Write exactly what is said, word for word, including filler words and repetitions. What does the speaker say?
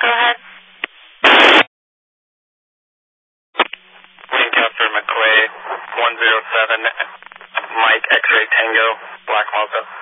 go ahead. Lancaster McClay, one zero seven, Mike X-Ray Tango, Black Mesa.